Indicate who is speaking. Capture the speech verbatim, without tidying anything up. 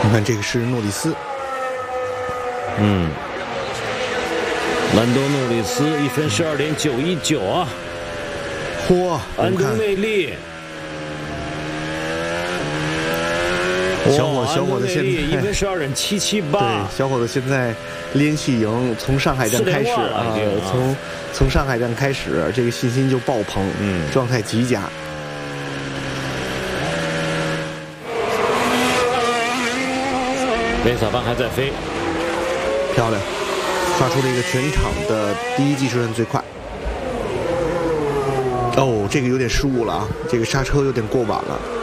Speaker 1: 你看，这个是诺里斯，
Speaker 2: 嗯，兰多诺里斯一分十二点九一九啊！
Speaker 1: 嚯，
Speaker 2: 安东内利，
Speaker 1: 小伙小伙子现在
Speaker 2: 一分十二点七七八，
Speaker 1: 对，小伙子现在连续赢，从上海站开始啊，从从上海站开始，这个信心就爆棚，
Speaker 2: 嗯，
Speaker 1: 状态极佳。
Speaker 2: 梅萨班还在飞，
Speaker 1: 漂亮，刷出了一个全场的第一计时段最快。哦，这个有点失误了啊，这个刹车有点过晚了。